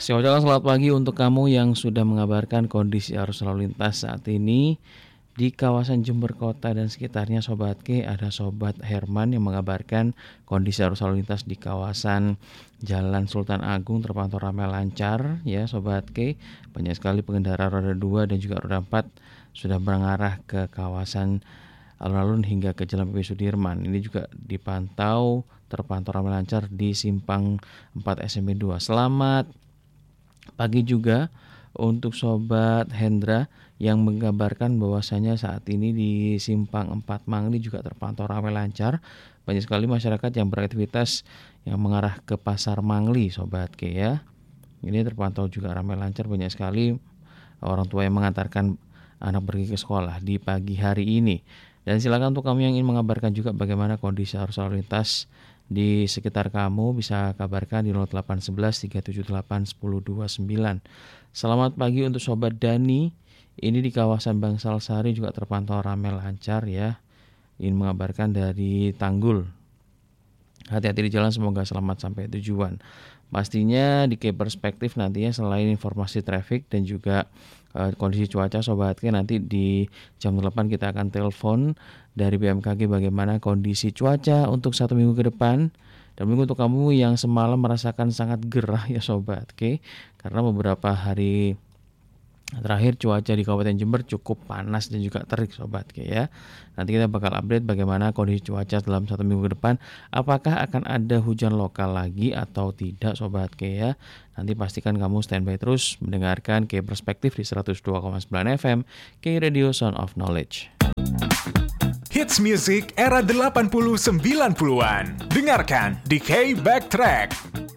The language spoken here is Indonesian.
Saya ucapkan selamat pagi untuk kamu yang sudah mengabarkan kondisi arus lalu lintas saat ini di kawasan Jember Kota dan sekitarnya. Sobat K, ada Sobat Herman yang mengabarkan kondisi arus lalu lintas di kawasan Jalan Sultan Agung terpantau ramai lancar ya Sobat K. Banyak sekali pengendara roda 2 dan juga roda 4 sudah mengarah ke kawasan alun-alun hingga ke Jalan PP Sudirman. Ini juga terpantau ramai lancar di Simpang 4 SMP 2. Selamat pagi juga untuk Sobat Hendra yang mengabarkan bahwasanya saat ini di Simpang 4 Mangli juga terpantau ramai lancar. Banyak sekali masyarakat yang beraktivitas yang mengarah ke Pasar Mangli Sobat K ya. Ini terpantau juga ramai lancar, banyak sekali orang tua yang mengantarkan anak pergi ke sekolah di pagi hari ini. Dan silakan untuk kamu yang ingin mengabarkan juga bagaimana kondisi arus lalu lintas di sekitar kamu, bisa kabarkan di 0811 378 1029. Selamat pagi untuk Sobat Dani. Ini di kawasan Bangsal Sari juga terpantau ramai lancar ya. Ingin mengabarkan dari Tanggul. Hati-hati di jalan, semoga selamat sampai tujuan. Pastinya di Perspektif nantinya selain informasi traffic dan juga kondisi cuaca Sobat K, nanti di jam 8 kita akan telepon dari BMKG bagaimana kondisi cuaca untuk 1 minggu ke depan. Dan minggu untuk kamu yang semalam merasakan sangat gerah ya Sobat K, karena beberapa hari terakhir cuaca di Kabupaten Jember cukup panas dan juga terik Sobat K ya. Nanti kita bakal update bagaimana kondisi cuaca dalam 1 minggu ke depan. Apakah akan ada hujan lokal lagi atau tidak Sobat K ya. Nanti pastikan kamu standby terus mendengarkan K Perspektif di 102,9 FM K Radio Sound of Knowledge. Hits music era 80-90-an. Dengarkan di K Backtrack.